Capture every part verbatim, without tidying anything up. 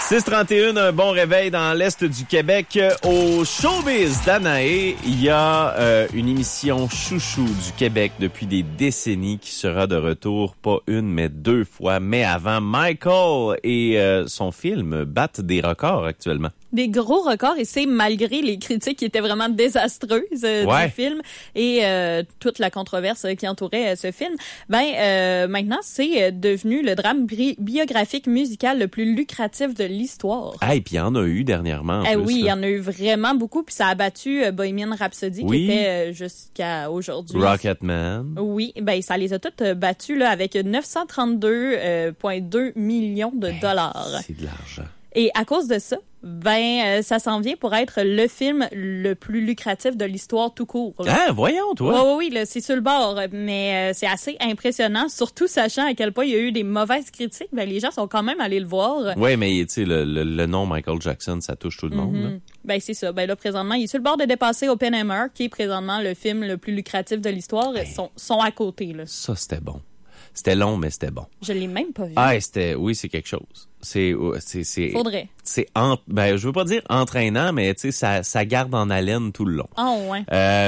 six trente et un, un bon réveil dans l'Est du Québec. Au Showbiz d'Anaé, il y a euh, une émission chouchou du Québec depuis des décennies qui sera de retour, pas une, mais deux fois. Mais avant, Michael et euh, son film battent des records actuellement. Des gros records, et c'est malgré les critiques qui étaient vraiment désastreuses euh, ouais. du film et euh, toute la controverse qui entourait euh, ce film. Ben euh, maintenant, c'est devenu le drame bi- biographique musical le plus lucratif de l'histoire. Ah, et puis il y en a eu dernièrement. En eh plus, oui, il y là. en a eu vraiment beaucoup, puis ça a battu euh, Bohemian Rhapsody oui. qui était euh, jusqu'à aujourd'hui. Rocketman. Oui, ben ça les a toutes euh, battus là avec neuf cent trente-deux virgule deux millions de Ben, dollars. C'est de l'argent. Et à cause de ça, ben euh, ça s'en vient pour être le film le plus lucratif de l'histoire tout court. Là. Ah, voyons, toi! Oui, oui, oui, là, c'est sur le bord, mais euh, c'est assez impressionnant, surtout sachant à quel point il y a eu des mauvaises critiques. Ben, les gens sont quand même allés le voir. Oui, mais tu sais, le, le, le nom Michael Jackson, ça touche tout le monde. Mm-hmm. Là. Ben c'est ça. Ben là, présentement, il est sur le bord de dépasser Oppenheimer, qui est présentement le film le plus lucratif de l'histoire. Ils sont, sont à côté, là. Ça, c'était bon. C'était long, mais c'était bon. Je l'ai même pas vu. Ah, c'était, oui, c'est quelque chose. C'est, c'est, c'est. Faudrait. C'est, en, ben, je veux pas dire entraînant, mais tu sais, ça, ça garde en haleine tout le long. Ah oh, ouais. Euh,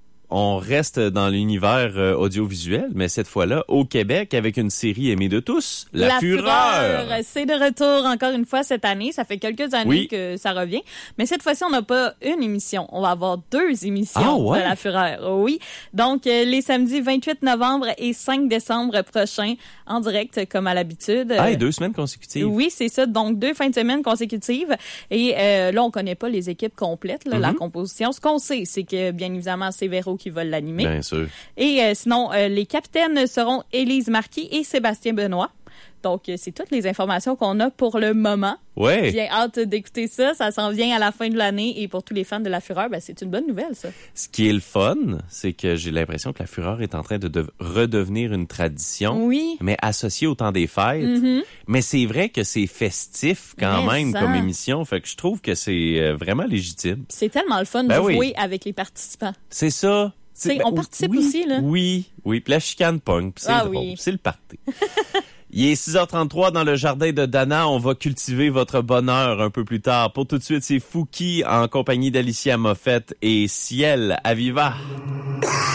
on reste dans l'univers euh, audiovisuel, mais cette fois-là, au Québec, avec une série aimée de tous, La, La Fureur. Fureur. C'est de retour encore une fois cette année. Ça fait quelques années oui. que ça revient. Mais cette fois-ci, on n'a pas une émission. On va avoir deux émissions ah, ouais? de La Fureur. Oui. Donc, euh, les samedis vingt-huit novembre et cinq décembre prochains, en direct, comme à l'habitude. Ah, et deux semaines consécutives. Oui, c'est ça. Donc, deux fins de semaine consécutives. Et euh, là, on connaît pas les équipes complètes, là, mm-hmm. la composition. Ce qu'on sait, c'est que, bien évidemment, c'est Véro qui va l'animer. Bien sûr. Et euh, sinon, euh, les capitaines seront Élise Marquis et Sébastien Benoît. Donc, euh, c'est toutes les informations qu'on a pour le moment. Ouais. J'ai hâte d'écouter ça. Ça s'en vient à la fin de l'année. Et pour tous les fans de La Fureur, ben, c'est une bonne nouvelle, ça. Ce qui est le fun, c'est que j'ai l'impression que La Fureur est en train de, de redevenir une tradition. Oui. Mais associée au temps des fêtes. Mm-hmm. Mais c'est vrai que c'est festif quand mais même ça. comme émission. Fait que je trouve que c'est vraiment légitime. C'est tellement le fun ben de oui. jouer avec les participants. C'est ça. C'est, ben, on participe oui, aussi, là. Oui, oui. Puis la chicane punk, c'est ah, drôle. Oui. C'est le party. Il est six heures trente-trois dans le jardin de Dana. On va cultiver votre bonheur un peu plus tard. Pour tout de suite, c'est Fouki en compagnie d'Alicia Moffett et Ciel Aviva.